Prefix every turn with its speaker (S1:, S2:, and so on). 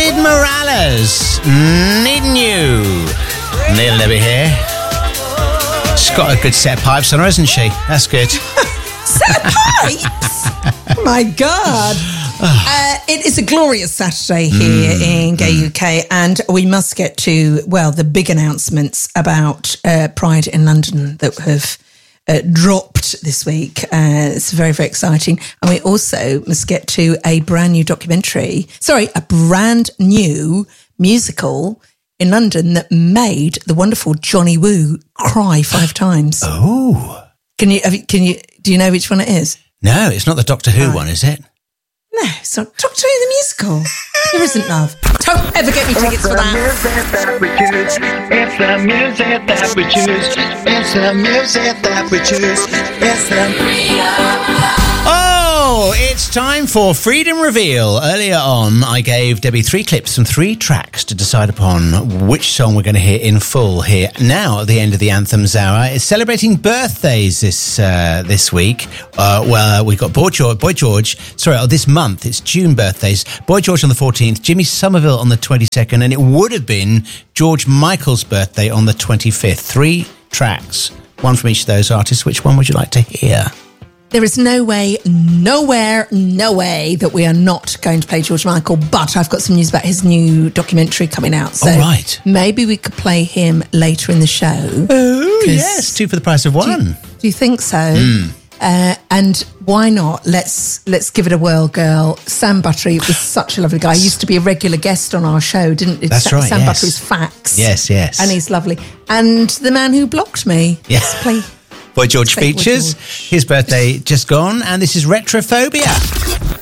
S1: David Morales, Needing You. Neil Levy here. She's got a good set of pipes on her, hasn't she? That's good.
S2: Set of pipes? My God. It is a glorious Saturday here in Gay UK, and we must get to, well, the big announcements about Pride in London that have dropped this week. It's very, very exciting. And we also must get to a brand new musical in London that made the wonderful Johnny Woo cry 5 times.
S1: Oh.
S2: Do you know which one it is?
S1: No, it's not the Doctor Who one, is it?
S2: No, it's not Doctor Who the musical. There isn't, love. Don't ever get me tickets for that.
S3: It's the music that we choose. It's the music that we choose. It's the
S1: Oh, it's time for Freedom Reveal. Earlier on, I gave Debbie 3 clips from 3 tracks to decide upon which song we're going to hear in full here. Now, at the end of the Anthems Hour, it's celebrating birthdays this week. We've got this month, it's June birthdays. Boy George on the 14th, Jimmy Somerville on the 22nd, and it would have been George Michael's birthday on the 25th. 3 tracks, one from each of those artists. Which one would you like to hear?
S2: There is no way that we are not going to play George Michael, but I've got some news about his new documentary coming out. So
S1: right.
S2: Maybe we could play him later in the show.
S1: Oh, yes, 2 for the price of 1.
S2: Do you think so? And why not? Let's give it a whirl, girl. Sam Buttery was such a lovely guy. He used to be a regular guest on our show, didn't he?
S1: That's right,
S2: Sam
S1: yes.
S2: Buttery's Facts.
S1: Yes.
S2: And he's lovely. And the man who blocked me.
S1: Yeah.
S2: Let's play...
S1: Boy George features. His birthday just gone, and this is Retrophobia.